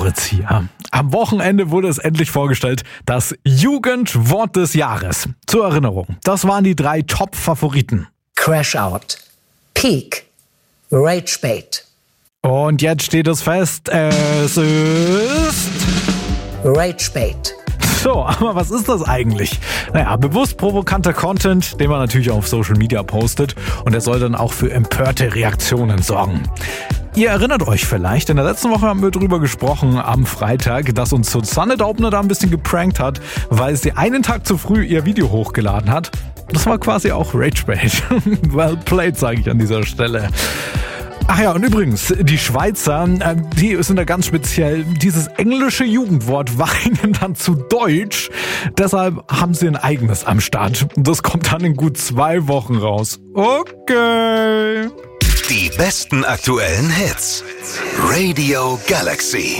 Moritz hier. Am Wochenende wurde es endlich vorgestellt, das Jugendwort des Jahres. Zur Erinnerung, das waren die 3 Top-Favoriten. Crash-Out, Peak, Rage-Bait. Und jetzt steht es fest, es ist... Rage-Bait. So, aber was ist das eigentlich? Naja, bewusst provokanter Content, den man natürlich auf Social Media postet, und der soll dann auch für empörte Reaktionen sorgen. Ihr erinnert euch vielleicht, in der letzten Woche haben wir drüber gesprochen, am Freitag, dass uns Susanne Daubner da ein bisschen geprankt hat, weil sie einen Tag zu früh ihr Video hochgeladen hat. Das war quasi auch Ragebait. Well played, sage ich an dieser Stelle. Ach ja, und übrigens, die Schweizer, die sind da ganz speziell. Dieses englische Jugendwort war ihnen dann zu deutsch. Deshalb haben sie ein eigenes am Start. Das kommt dann in gut 2 Wochen raus. Okay. Die besten aktuellen Hits. Radio Galaxy.